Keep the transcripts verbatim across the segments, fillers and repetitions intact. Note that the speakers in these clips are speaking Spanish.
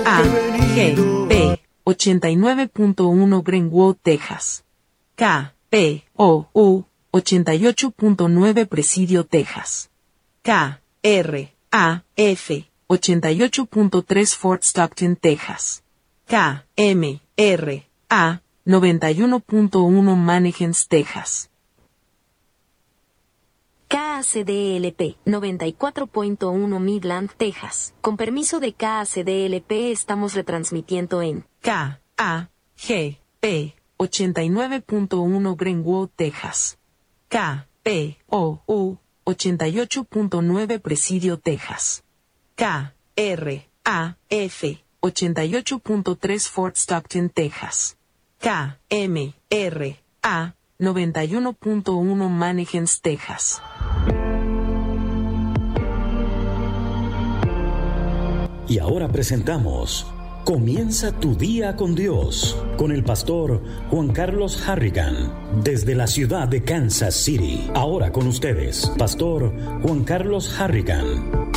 A, G, P, ochenta y nueve punto uno Greenwood, Texas. K, P, O, U, ochenta y ocho punto nueve Presidio, Texas. K, R, A, F, ochenta y ocho punto tres Fort Stockton, Texas. K, M, R, A, noventa y uno punto uno Mannequins, Texas. K A C D L P, noventa y cuatro punto uno Midland, Texas. Con permiso de K A C D L P estamos retransmitiendo en K, A, G, P, ochenta y nueve punto uno Greenwood, Texas. K, P, O, U, ochenta y ocho punto nueve Presidio, Texas. K, R, A, F, ochenta y ocho punto tres Fort Stockton, Texas. K, M, R, A, noventa y uno punto uno Mannequins, Texas. Y ahora presentamos Comienza tu día con Dios, con el pastor Juan Carlos Harrigan, desde la ciudad de Kansas City. Ahora con ustedes, pastor Juan Carlos Harrigan.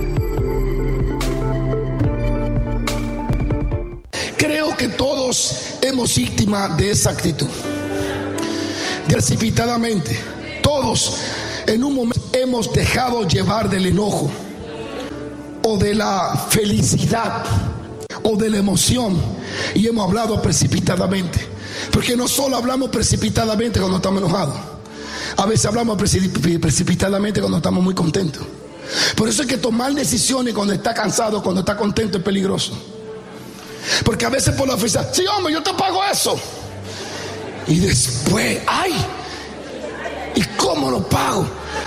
Creo que todos hemos víctima de esa actitud. Precipitadamente, todos en un momento hemos dejado llevar del enojo, o de la felicidad, o de la emoción, y hemos hablado precipitadamente. Porque no solo hablamos precipitadamente cuando estamos enojados, a veces hablamos precipitadamente cuando estamos muy contentos. Por eso es que tomar decisiones cuando está cansado, cuando está contento, es peligroso. Porque a veces por la felicidad, sí, hombre, yo te pago eso, y después, ay, ¿y cómo lo pago?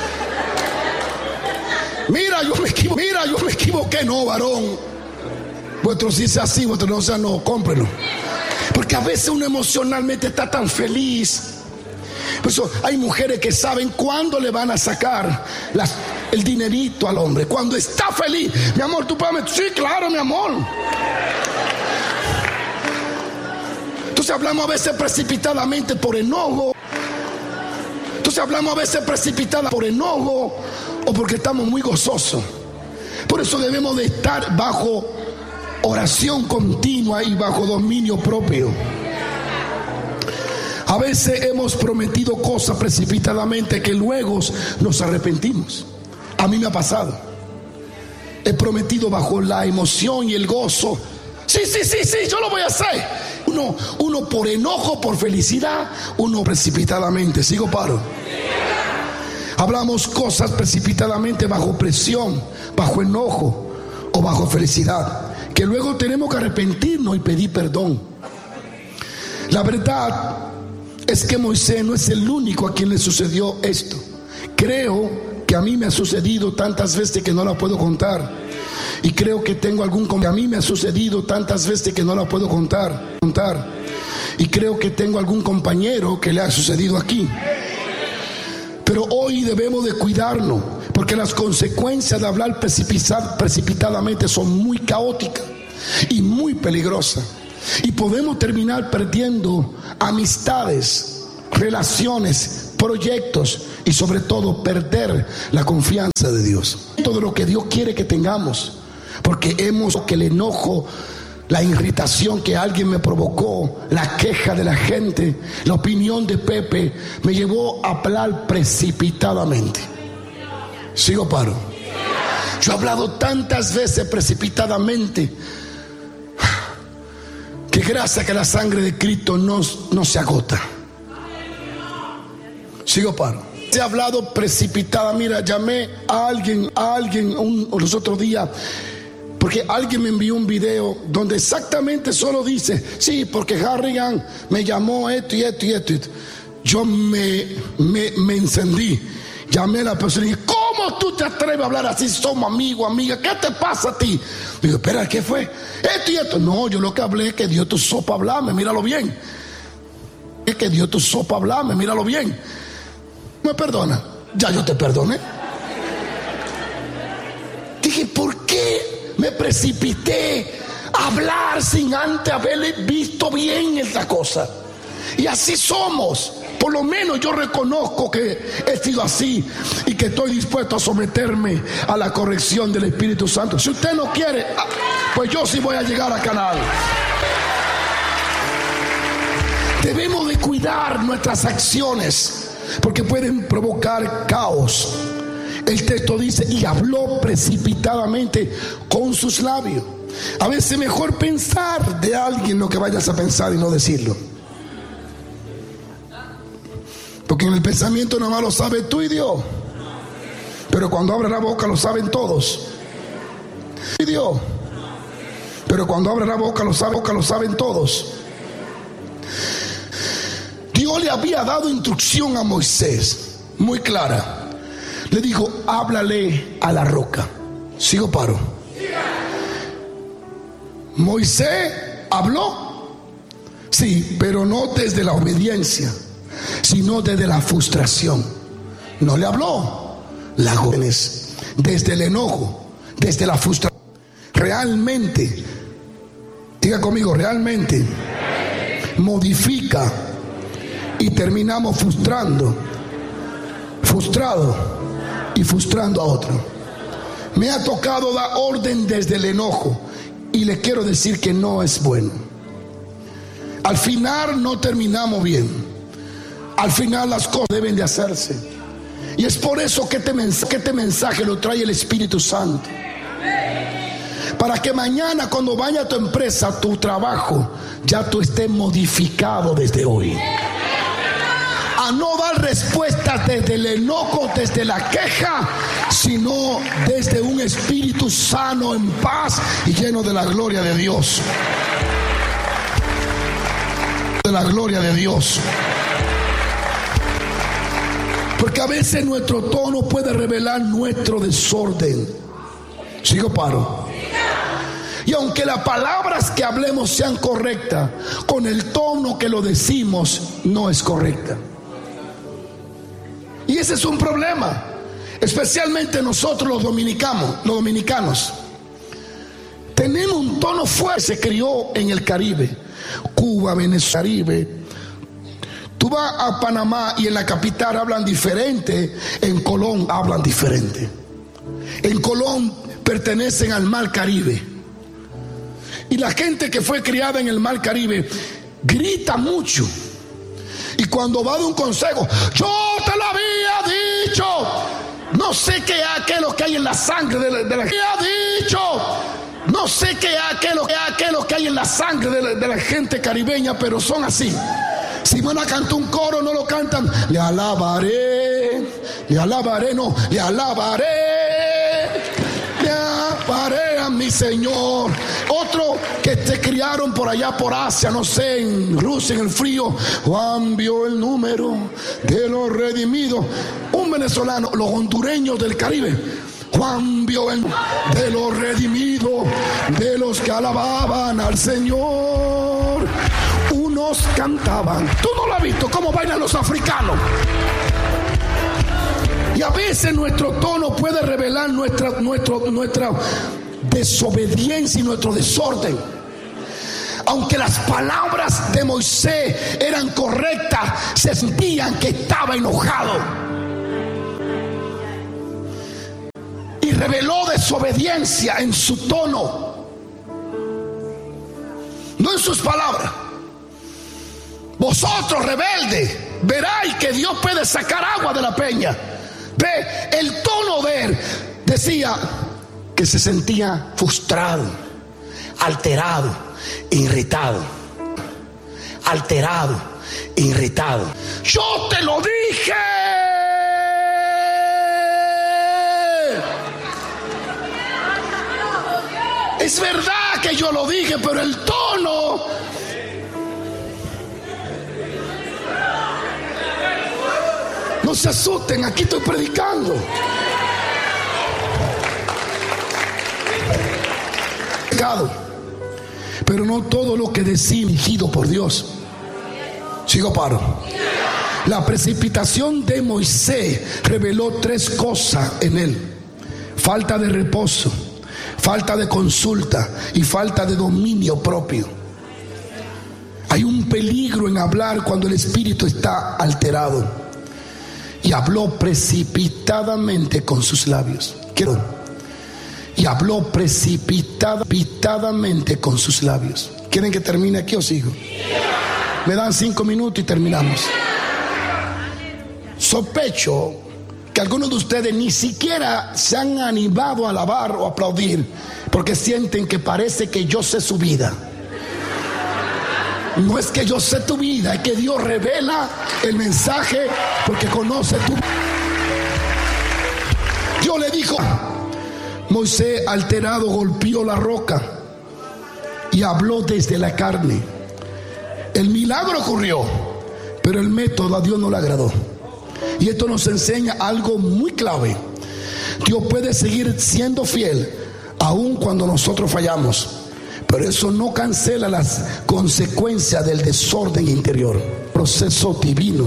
Mira, yo me equivoqué, mira, yo me equivoqué, no, varón. Vuestro si es así, vuestro no sea, no, cómprenlo. Porque a veces uno emocionalmente está tan feliz. Por eso hay mujeres que saben cuándo le van a sacar las, el dinerito al hombre. Cuando está feliz, mi amor, tú pagas, sí, claro, mi amor. Entonces hablamos a veces precipitadamente por enojo. Entonces hablamos a veces precipitadamente por enojo o porque estamos muy gozosos. Por eso debemos de estar bajo oración continua y bajo dominio propio. A veces hemos prometido cosas precipitadamente que luego nos arrepentimos. A mí me ha pasado. He prometido bajo la emoción y el gozo. Sí, sí, sí, sí, yo lo voy a hacer. Uno, uno por enojo, por felicidad, uno precipitadamente. ¿Sigo, paro? Hablamos cosas precipitadamente bajo presión, bajo enojo o bajo felicidad, que luego tenemos que arrepentirnos y pedir perdón. La verdad es que Moisés no es el único a quien le sucedió esto. Creo que a mí me ha sucedido tantas veces que no la puedo contar. Y creo que tengo algún que a mí me ha sucedido tantas veces que no la puedo contar, contar. Y creo que tengo algún compañero que le ha sucedido aquí. Pero hoy debemos de cuidarnos, porque las consecuencias de hablar precipitadamente son muy caóticas y muy peligrosas. Y podemos terminar perdiendo amistades, relaciones, proyectos y sobre todo perder la confianza de Dios. Todo lo que Dios quiere que tengamos, porque hemos que el enojo, la irritación que alguien me provocó, la queja de la gente, la opinión de Pepe me llevó a hablar precipitadamente. ¿Sigo, paro? Yo he hablado tantas veces precipitadamente que gracias a que la sangre de Cristo no, no se agota. ¿Sigo, paro? He hablado precipitada. Mira, llamé a alguien, a alguien un, los otros días, porque alguien me envió un video donde exactamente solo dice, sí, porque Harrigan me llamó esto y esto y esto. Yo me, me, me encendí. Llamé a la persona y dije, ¿cómo tú te atreves a hablar así? Somos amigos, amiga, ¿qué te pasa a ti? Digo, espera, ¿qué fue? Esto y esto. No, yo lo que hablé es que Dios te usó para hablarme, míralo bien. Es que Dios te usó para hablarme, míralo bien. ¿Me perdona? Ya yo te perdoné. Dije, ¿por qué me precipité a hablar sin antes haberle visto bien esta cosa? Y así somos. Por lo menos yo reconozco que he sido así y que estoy dispuesto a someterme a la corrección del Espíritu Santo. Si usted no quiere, pues yo sí voy a llegar a Canaán. Debemos de cuidar nuestras acciones porque pueden provocar caos. El texto dice, y habló precipitadamente con sus labios. A veces mejor pensar de alguien lo que vayas a pensar y no decirlo. Porque en el pensamiento nada más lo sabes tú y Dios. Pero cuando abre la boca lo saben todos. Y Dios. Pero cuando abre la boca lo sabe, boca lo saben todos. Dios le había dado instrucción a Moisés muy clara. Le dijo, háblale a la roca. ¿Sigo paro? Moisés habló, sí, pero no desde la obediencia, sino desde la frustración. No le habló las jóvenes desde el enojo, desde la frustración. Realmente, diga conmigo, realmente modifica y terminamos frustrando, frustrado y frustrando a otro. Me ha tocado dar orden desde el enojo. Y le quiero decir que no es bueno. Al final no terminamos bien. Al final las cosas deben de hacerse. Y es por eso que este mensaje, que este mensaje lo trae el Espíritu Santo. Para que mañana cuando vaya a tu empresa, a tu trabajo, ya tú estés modificado desde hoy. A no dar respuestas desde el enojo, desde la queja, sino desde un espíritu sano, en paz y lleno de la gloria de Dios. De la gloria de Dios. Porque a veces nuestro tono puede revelar nuestro desorden. ¿Sigo paro? Y aunque las palabras que hablemos sean correctas, con el tono que lo decimos no es correcta. Y ese es un problema, especialmente nosotros los dominicanos, los dominicanos. Tenemos un tono fuerte, se crió en el Caribe, Cuba, Venezuela, Caribe. Tú vas a Panamá y en la capital hablan diferente, en Colón hablan diferente. En Colón pertenecen al Mar Caribe. Y la gente que fue criada en el Mar Caribe grita mucho. Y cuando va de un consejo, yo te lo había dicho. No sé qué es lo que hay en la sangre de la, de la gente. Ha dicho. No sé qué es lo, lo que hay en la sangre de la, de la gente caribeña, pero son así. Si van a cantar un coro, no lo cantan. Le alabaré, le alabaré, no, le alabaré, le alabaré a mi Señor. Otro que te criaron por allá por Asia, no sé, en Rusia, en el frío. Juan vio el número de los redimidos. Un venezolano, los hondureños del Caribe. Juan vio el de los redimidos, de los que alababan al Señor. Unos cantaban. Tú no lo has visto cómo bailan los africanos. Y a veces nuestro tono puede revelar nuestra, nuestro, nuestra desobediencia y nuestro desorden. Aunque las palabras de Moisés eran correctas, se sentían que estaba enojado. Y reveló desobediencia en su tono, no en sus palabras. Vosotros rebeldes, veráis que Dios puede sacar agua de la peña. Ve, el tono de él decía que se sentía frustrado, alterado, irritado. Alterado, irritado. Yo te lo dije. Es verdad que yo lo dije, pero el tono. No se asusten, aquí estoy predicando. Pero no todo lo que decimos dirigido por Dios. Sigo paro. La precipitación de Moisés reveló tres cosas en él: falta de reposo, falta de consulta y falta de dominio propio. Hay un peligro en hablar cuando el espíritu está alterado. Y habló precipitadamente con sus labios. Quiero. Y habló precipitadamente con sus labios. ¿Quieren que termine aquí o sigo? Me dan cinco minutos y terminamos. Sospecho que algunos de ustedes ni siquiera se han animado a alabar o aplaudir porque sienten que parece que yo sé su vida. No es que yo sé tu vida, es que Dios revela el mensaje porque conoce tu vida. Dios le dijo, Moisés alterado golpeó la roca y habló desde la carne. El milagro ocurrió, pero el método a Dios no le agradó. Y esto nos enseña algo muy clave. Dios puede seguir siendo fiel aun cuando nosotros fallamos, pero eso no cancela las consecuencias del desorden interior. Proceso divino.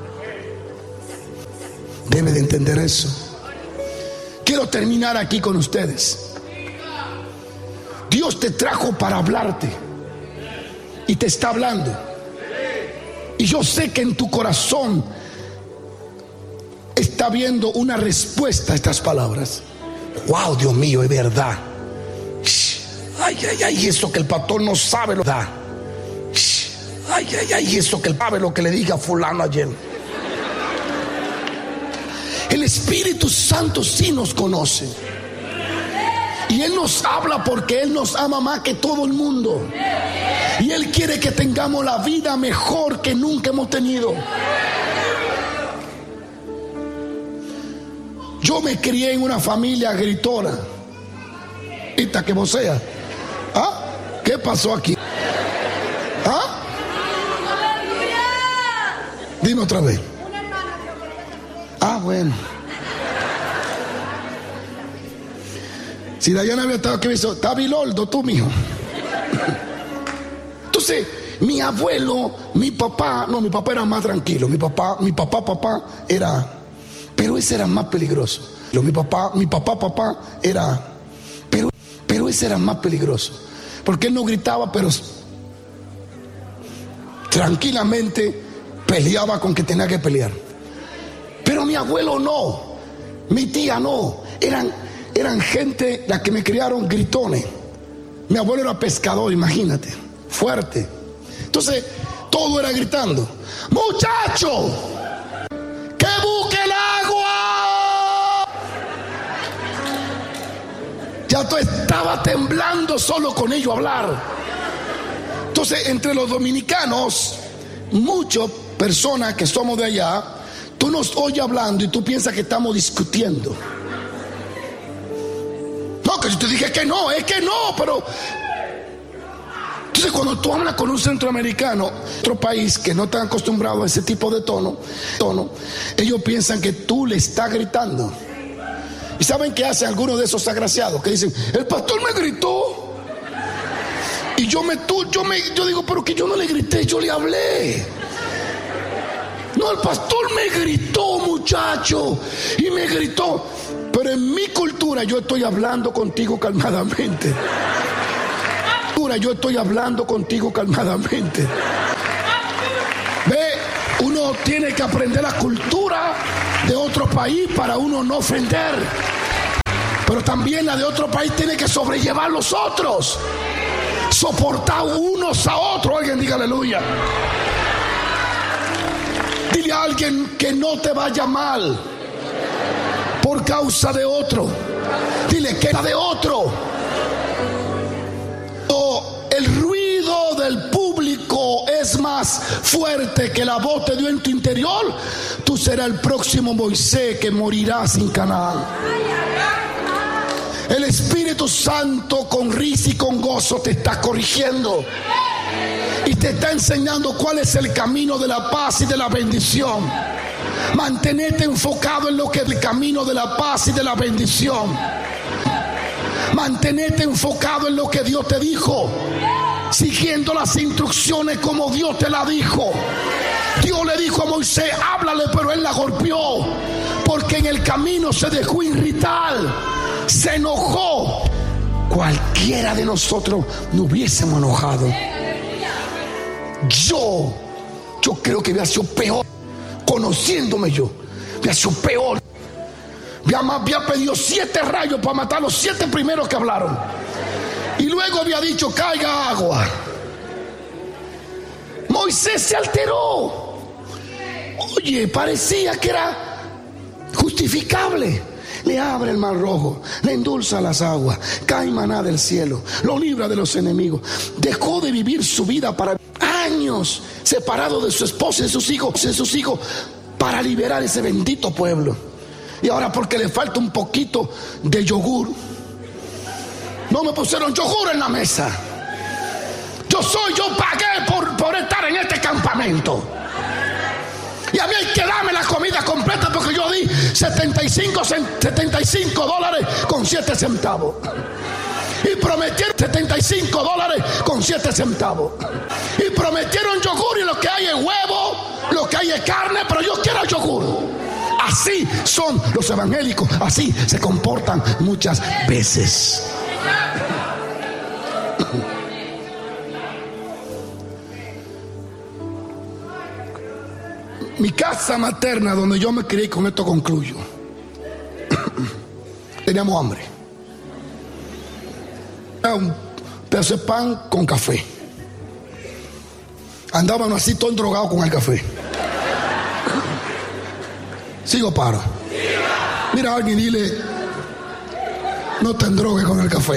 Debe de entender eso. Quiero terminar aquí con ustedes. Dios te trajo para hablarte y te está hablando. Y yo sé que en tu corazón está viendo una respuesta a estas palabras. Wow, Dios mío, es verdad. Ay, ay, ay, eso que el pastor no sabe lo da. Ay, ay, ay, eso que él sabe lo que le diga a fulano ayer. El Espíritu Santo sí nos conoce. Y Él nos habla porque Él nos ama más que todo el mundo. Y Él quiere que tengamos la vida mejor que nunca hemos tenido. Yo me crié en una familia gritona. Esta que vocea. ¿Ah? ¿Qué pasó aquí? ¿Ah? Dime otra vez. Ah, bueno. Si Dayana había estado aquí, me dijo, está biloldo tú, mijo. Entonces, mi abuelo, mi papá, no, mi papá era más tranquilo. Mi papá, mi papá, papá era, pero ese era más peligroso. Mi papá, mi papá, papá era, pero, pero ese era más peligroso. Porque él no gritaba, pero tranquilamente peleaba con que tenía que pelear. Pero mi abuelo no, mi tía no, eran, eran gente, las que me criaron, gritones. Mi abuelo era pescador, imagínate, fuerte. Entonces, todo era gritando, muchacho, que busque el agua. Ya tú estaba temblando solo con ello hablar. Entonces, entre los dominicanos, muchas personas que somos de allá, tú nos oyes hablando y tú piensas que estamos discutiendo. No, que yo te dije que no, es que no, pero... Entonces cuando tú hablas con un centroamericano, otro país que no está acostumbrado a ese tipo de tono, tono, ellos piensan que tú le estás gritando. ¿Y saben qué hacen algunos de esos agraciados? Que dicen, el pastor me gritó. Y yo me, tú, yo me, yo digo, pero que yo no le grité, yo le hablé. No, el pastor me gritó, muchacho, y me gritó. Pero en mi cultura yo estoy hablando contigo calmadamente. Yo estoy hablando contigo calmadamente. Ve, uno tiene que aprender la cultura de otro país para uno no ofender. Pero también la de otro país tiene que sobrellevar los otros. Soportar unos a otros. Alguien diga aleluya. Dile a alguien que no te vaya mal por causa de otro. Dile que era de otro. O el ruido del público es más fuerte que la voz de Dios en tu interior, tú serás el próximo Moisés que morirá sin Canaán. El Espíritu Santo con risa y con gozo te está corrigiendo y te está enseñando cuál es el camino de la paz y de la bendición. Mantenete enfocado en lo que es el camino de la paz y de la bendición. Mantenete enfocado en lo que Dios te dijo, siguiendo las instrucciones como Dios te la dijo. Dios le dijo a Moisés, háblale, pero él la golpeó porque en el camino se dejó irritar, se enojó. Cualquiera de nosotros nos hubiésemos enojado. Yo, yo creo que había sido peor. Conociéndome yo, había sido peor. Había, había pedido siete rayos para matar a los siete primeros que hablaron. Y luego había dicho, caiga agua. Moisés se alteró. Oye, parecía que era justificable. Le abre el mar rojo, le endulza las aguas, cae maná del cielo, lo libra de los enemigos. Dejó de vivir su vida para años separado de su esposa y de sus hijos, de sus hijos, para liberar ese bendito pueblo. Y ahora porque le falta un poquito de yogur, no me pusieron yogur en la mesa. Yo soy, yo pagué por, por estar en este campamento. Y a mí hay que darme la comida completa porque yo di setenta y cinco dólares con siete centavos. Y prometieron setenta y cinco dólares con siete centavos. Y prometieron yogur, y lo que hay es huevo, lo que hay es carne, pero yo quiero yogur. Así son los evangélicos, así se comportan muchas veces. Mi casa materna, donde yo me crié, con esto concluyo, teníamos hambre. Era un pedazo de pan con café. Andábamos así todo endrogados con el café. Sigo paro. Mira a alguien y dile, no te endrogues con el café.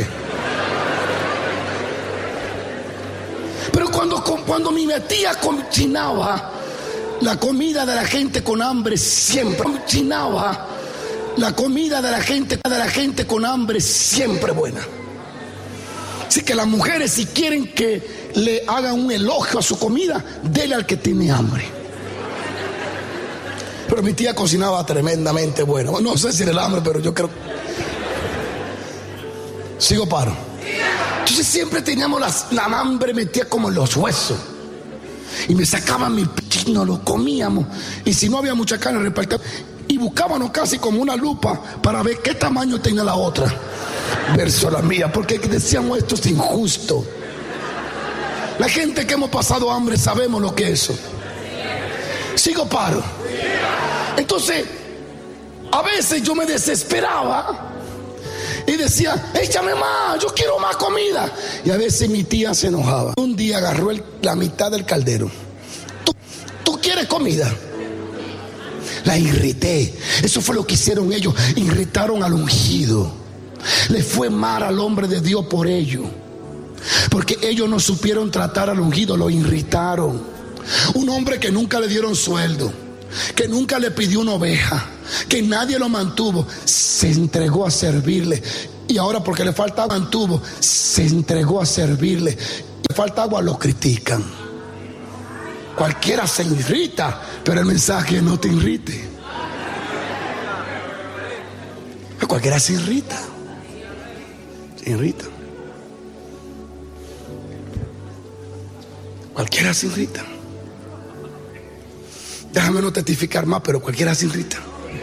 Pero cuando, cuando mi tía cocinaba la comida de la gente con hambre, siempre cocinaba la comida de la gente de la gente con hambre, siempre buena. Así que las mujeres, si quieren que le hagan un elogio a su comida, dele al que tiene hambre. Pero mi tía cocinaba tremendamente bueno. No sé si era el hambre, pero yo creo. Sigo paro. Entonces siempre teníamos la, la hambre metida como en los huesos. Y me sacaban mi pichino, lo comíamos. Y si no había mucha carne, repartíamos. Y buscábamos casi como una lupa para ver qué tamaño tenía la otra versus la mía. Porque decíamos, esto es injusto. La gente que hemos pasado hambre sabemos lo que es eso. Sigo paro. Entonces, a veces yo me desesperaba y decía, échame más, yo quiero más comida. Y a veces mi tía se enojaba. Un día agarró el, la mitad del caldero. ¿Tú, ¿Tú quieres comida? La irrité. Eso fue lo que hicieron ellos. Irritaron al ungido. Le fue mal al hombre de Dios por ello. Porque ellos no supieron tratar al ungido, lo irritaron. Un hombre que nunca le dieron sueldo, que nunca le pidió una oveja, que nadie lo mantuvo, se entregó a servirle. Y ahora porque le falta agua, mantuvo, se entregó a servirle. Y le falta agua, lo critican. Cualquiera se irrita, pero el mensaje no te irrite. Cualquiera se irrita. Se irrita. Cualquiera se irrita. Déjame no testificar más, pero cualquiera se irrita.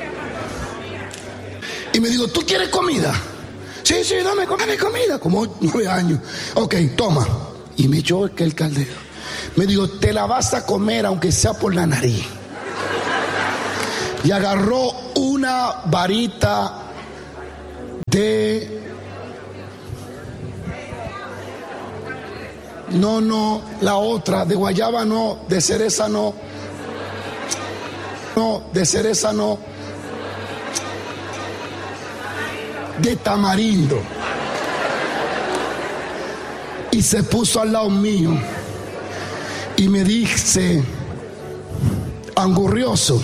Y me digo, ¿tú quieres comida? Sí, sí, dame, dame comida. Como nueve años. Ok, toma. Y me echó aquel caldero. Me digo, te la vas a comer aunque sea por la nariz. Y agarró una varita de... No, no, la otra, de guayaba no, de cereza no. No, de cereza no. De tamarindo. Y se puso al lado mío. Y me dice, angurrioso,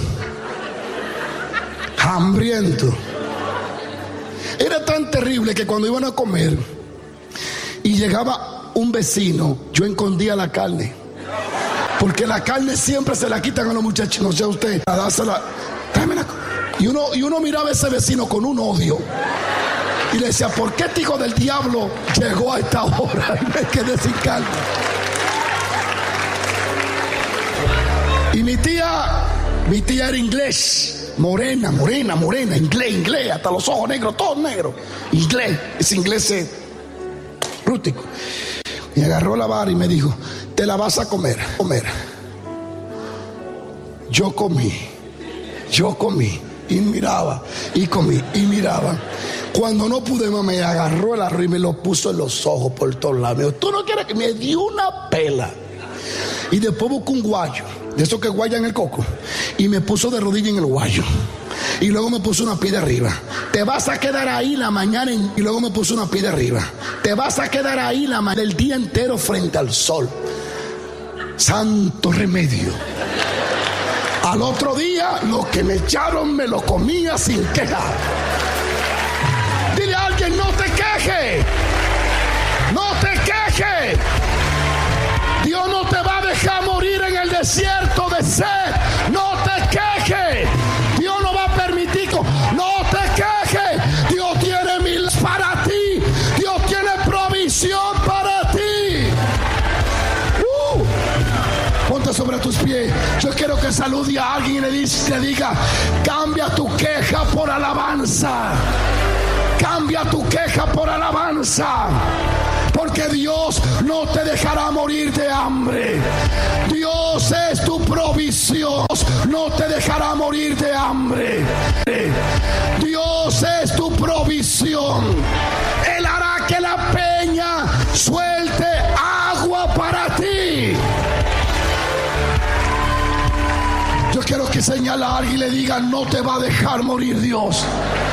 hambriento. Era tan terrible que cuando iban a comer y llegaba un vecino, yo escondía la carne. Porque la carne siempre se la quitan a los muchachos, no sé usted, a dársela, tráeme la... Y uno, y uno miraba a ese vecino con un odio. Y le decía, ¿por qué este hijo del diablo llegó a esta hora? Y me quedé sin carne. Y mi tía, mi tía era inglés, morena, morena, morena, inglés, inglés, hasta los ojos negros, todos negros. Inglés, ese inglés es rústico. Me agarró la vara y me dijo, te la vas a comer, comer. Yo comí, yo comí y miraba y comí y miraba. Cuando no pude más, me agarró el arroz y me lo puso en los ojos por todos lados. Me dijo, tú no quieres que me dio una pela. Y después buscó un guayo, de esos que guayan el coco, y me puso de rodilla en el guayo. Y luego me puso una pie de arriba. Te vas a quedar ahí la mañana. En... Y luego me puso una pie de arriba. Te vas a quedar ahí la mañana, el día entero frente al sol. Santo remedio. Al otro día, lo que me echaron me lo comía sin quejar. Dile a alguien, no te quejes. No te quejes. Dios no te va a dejar morir en el desierto de sed. No te quejes. Dios no va a permitir. No te quejes. Dios tiene milagros para ti. Dios tiene provisión para ti. Uh, ponte sobre tus pies. Yo quiero que salude a alguien y le, dice, le diga, cambia tu queja por alabanza. Cambia tu queja por alabanza. Porque Dios no te dejará morir de hambre. Dios es tu provisión. No te dejará morir de hambre. Dios es tu provisión. Él hará que la peña suelte agua para ti. Yo quiero que señale a alguien y le diga, no te va a dejar morir Dios.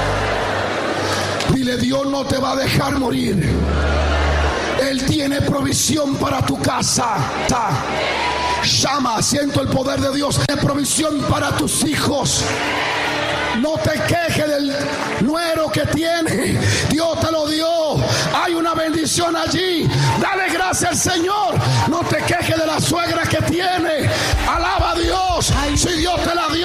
Dile, Dios no te va a dejar morir. Él tiene provisión para tu casa. Llama, siento el poder de Dios. Tiene provisión para tus hijos. No te quejes del nuero que tiene. Dios te lo dio. Hay una bendición allí. Dale gracias al Señor. No te quejes de la suegra que tiene. Alaba a Dios. Si Dios te la dio.